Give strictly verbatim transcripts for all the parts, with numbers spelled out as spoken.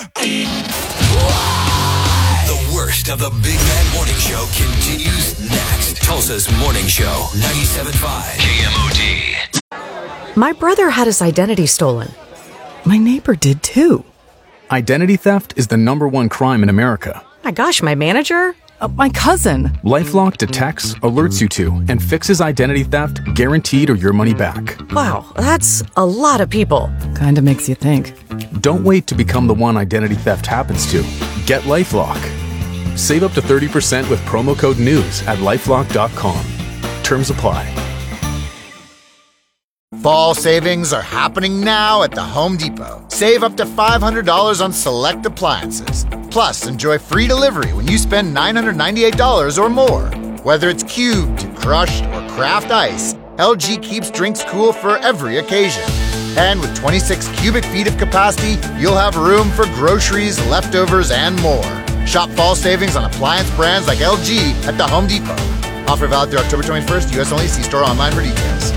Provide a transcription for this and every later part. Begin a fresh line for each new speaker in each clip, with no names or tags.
The worst of the Big Man Morning Show continues next. Tulsa's Morning Show, ninety-seven point five K M O D.
My brother had his identity stolen. My neighbor did too.
Identity theft is the number one crime in America.
My gosh, my manager?
Uh, my cousin.
LifeLock detects, alerts you to, and fixes identity theft guaranteed or your money back.
Wow, that's a lot of people.
Kinda makes you think.
Don't wait to become the one identity theft happens to. Get LifeLock. Save up to thirty percent with promo code NEWS at lifelock dot com. Terms apply.
Fall savings are happening now at the Home Depot. Save up to five hundred dollars on select appliances. Plus, enjoy free delivery when you spend nine hundred ninety-eight dollars or more. Whether it's cubed, crushed, or craft ice, L G keeps drinks cool for every occasion. And with twenty-six cubic feet of capacity, you'll have room for groceries, leftovers, and more. Shop fall savings on appliance brands like L G at the Home Depot. Offer valid through October twenty-first, U S only. See store online for details.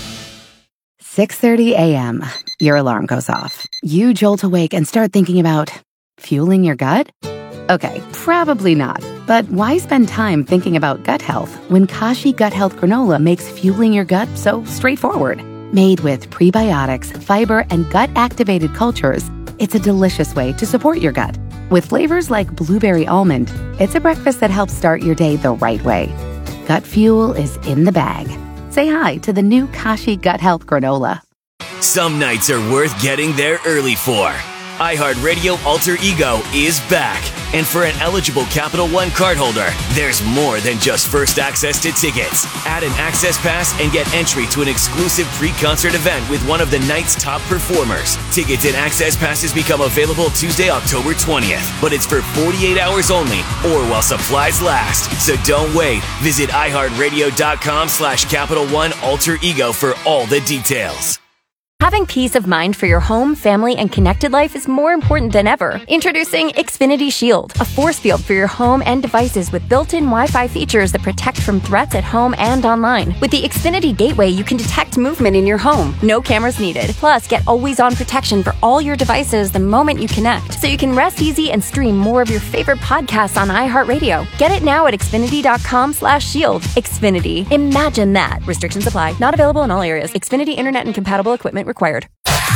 six thirty a.m. Your alarm goes off. You jolt awake and start thinking about fueling your gut? Okay, probably not. But why spend time thinking about gut health when Kashi Gut Health Granola makes fueling your gut so straightforward? Made with prebiotics, fiber, and gut-activated cultures, it's a delicious way to support your gut. With flavors like blueberry almond, it's a breakfast that helps start your day the right way. Gut fuel is in the bag. Say hi to the new Kashi Gut Health Granola.
Some nights are worth getting there early for. iHeartRadio Alter Ego is back. And for an eligible Capital One cardholder, there's more than just first access to tickets. Add an access pass and get entry to an exclusive pre-concert event with one of the night's top performers. Tickets and access passes become available Tuesday, October twentieth. But it's for forty-eight hours only or while supplies last. So don't wait. Visit iHeartRadio.com slash Capital One Alter Ego for all the details.
Having peace of mind for your home, family, and connected life is more important than ever. Introducing Xfinity Shield, a force field for your home and devices with built-in Wi-Fi features that protect from threats at home and online. With the Xfinity Gateway, you can detect movement in your home. No cameras needed. Plus, get always-on protection for all your devices the moment you connect, so you can rest easy and stream more of your favorite podcasts on iHeartRadio. Get it now at Xfinity.com slash shield. Xfinity. Imagine that. Restrictions apply. Not available in all areas. Xfinity Internet and compatible equipment required.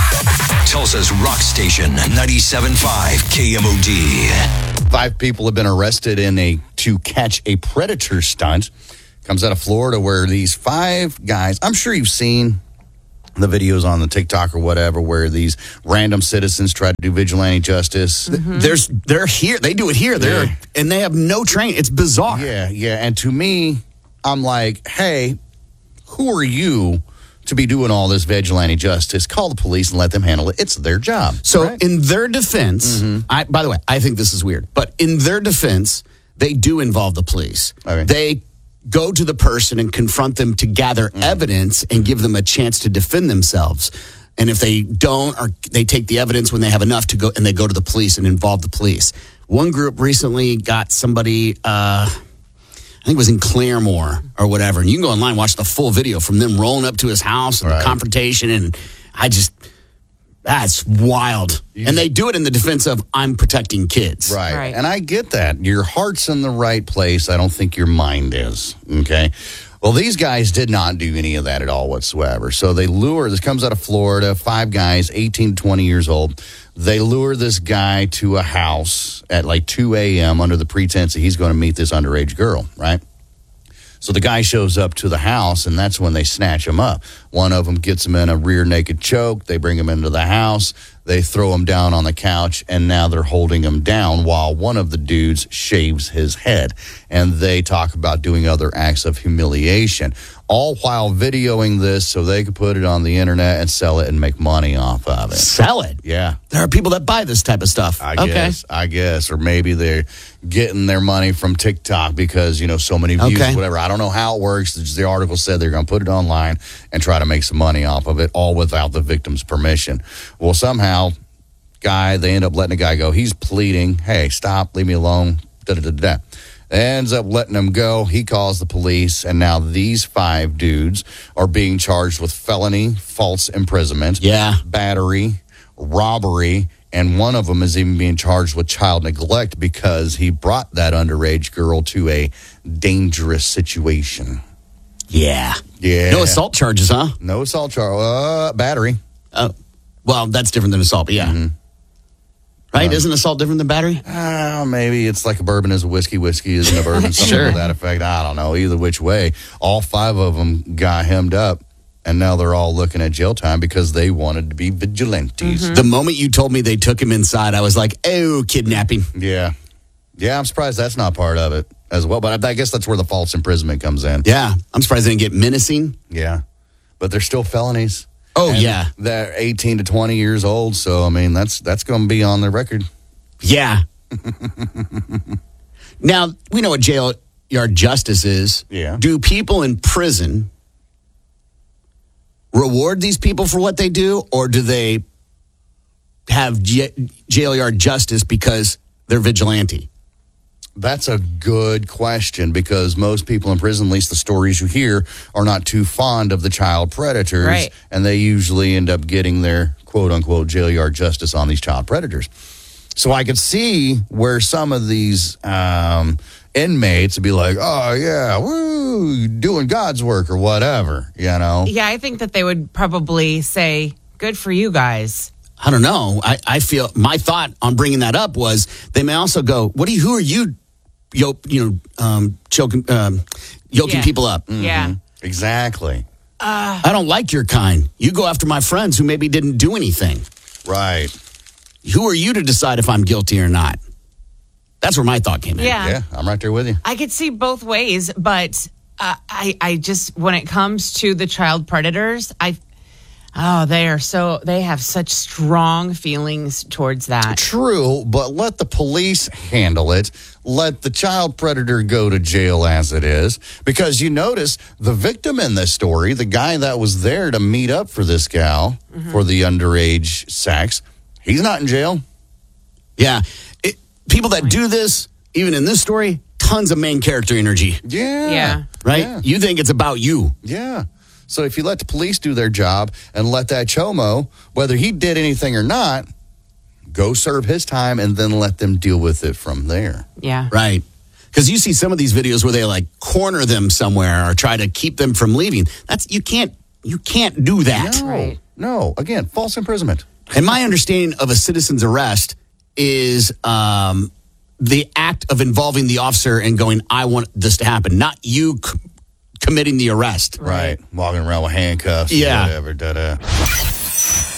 Tulsa's Rock Station, ninety-seven point five K M O D.
Five people have been arrested in a to catch a predator stunt. Comes out of Florida where these five guys, I'm sure you've seen the videos on the TikTok or whatever, where these random citizens try to do vigilante justice.
Mm-hmm. There's, they're here. They do it here. They're
Yeah.
and they have no training. It's bizarre.
Yeah, yeah. And to me, I'm like, hey, who are you to be doing all this vigilante justice? Call the police and let them handle it. It's their job.
So
right?
in their defense,
Mhm.
I, by the way, I think this is weird, but in their defense, they do involve the police.
Okay.
They go to the person and confront them to gather
Mm.
evidence and give them a chance to defend themselves. And if they don't, or they take the evidence when they have enough to go, and they go to the police and involve the police. One group recently got somebody, uh, I think it was in Claremore or whatever. And you can go online and watch the full video from them rolling up to his house and
Right.
the confrontation. And I just, that's wild.
You
and they do it in the defense of, I'm protecting kids.
Right.
Right.
And I get that. Your heart's in the right place. I don't think your mind is. Okay. Well, these guys did not do any of that at all whatsoever. So they lure, this comes out of Florida, five guys, eighteen, twenty years old. They lure this guy to a house at like two a.m. under the pretense that he's going to meet this underage girl, right? So the guy shows up to the house, and that's when they snatch him up. One of them gets him in a rear naked choke. They bring him into the house. They throw him down on the couch, and now they're holding him down while one of the dudes shaves his head. And they talk about doing other acts of humiliation, all while videoing this so they could put it on the internet and sell it and make money off of it.
Sell it.
Yeah.
There are people that buy this type of stuff.
I
okay.
guess, I guess, or maybe they're getting their money from TikTok because, you know, so many views,
Okay.
whatever. I don't know how it works. Just the article said they're going to put it online and try to make some money off of it, all without the victim's permission. Well, somehow, guy, they end up letting the guy go. He's pleading, hey, stop, leave me alone, da-da-da-da. Ends up letting him go. He calls the police, and now these five dudes are being charged with felony, false imprisonment,
Yeah.
battery, robbery, And one of them is even being charged with child neglect because he brought that underage girl to a dangerous situation.
Yeah.
Yeah.
No assault charges, huh?
No assault charge. Uh, battery.
Uh, well, that's different than assault, but yeah.
Mm-hmm.
Right?
Um,
Isn't assault different than battery?
Uh, maybe it's like a bourbon is a whiskey, whiskey isn't a bourbon, something
Sure.
to that effect. I don't know. Either which way, all five of them got hemmed up, and now they're all looking at jail time because they wanted to be vigilantes.
The moment you told me they took him inside, I was like, oh, kidnapping.
Yeah. Yeah, I'm surprised that's not part of it as well, but I guess that's where the false imprisonment comes in.
Yeah. I'm surprised they didn't get menacing.
Yeah. But they're still felonies.
Oh,
And
yeah.
They're eighteen to twenty years old, so, I mean, that's that's going to be on their record.
Yeah. Now, we know what jail yard justice is.
Yeah.
Do people in prison reward these people for what they do, or do they have j- jail yard justice because they're vigilante?
That's a good question because most people in prison, at least the stories you hear, are not too fond of the child predators.
Right.
And they usually end up getting their quote-unquote jail yard justice on these child predators. So I could see where some of these um, inmates would be like, oh, yeah, woo, doing God's work or whatever, you know?
Yeah, I think that they would probably say, good for you guys.
I don't know. I, I feel my thought on bringing that up was they may also go, "What do you? Who are you? Yo, you know, um, choking, um, yoking
Yeah.
people up."
Yeah.
Exactly.
I don't like your kind. You go after my friends who maybe didn't do anything.
Right.
Who are you to decide if I'm guilty or not? That's where my thought came in.
Yeah.
Yeah, I'm right there with you.
I could see both ways, but uh, I, I just, when it comes to the child predators, I, oh, they are so, they have such strong feelings towards that.
True, but let the police handle it. Let the child predator go to jail as it is. Because you notice the victim in this story, the guy that was there to meet up for this gal
Mm-hmm.
for the underage sex, he's not in jail.
Yeah. It, people that do this, even in this story, tons of main character energy,
Yeah.
Yeah.
right?
Yeah.
You think it's about you.
Yeah. So if you let the police do their job and let that chomo, whether he did anything or not, go serve his time and then let them deal with it from there.
Yeah.
Right. Because you see some of these videos where they like corner them somewhere or try to keep them from leaving. That's you can't you can't do that.
No.
Right.
No. Again, false imprisonment.
And my understanding of a citizen's arrest is um, the act of involving the officer and going, I want this to happen, not you c- committing the arrest.
Right. Walking around with handcuffs.
Yeah.
Whatever. Da-da.